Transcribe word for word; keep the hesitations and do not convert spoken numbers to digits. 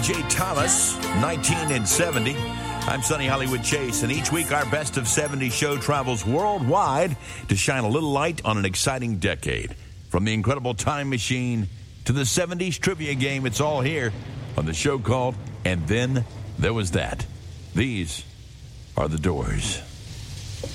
Jay Thomas, nineteen and seventy. I'm Sonny Hollywood Chase, and each week our Best of seventies show travels worldwide to shine a little light on an exciting decade. From the incredible time machine to the seventies trivia game, it's all here on the show called And Then There Was That. These are the Doors.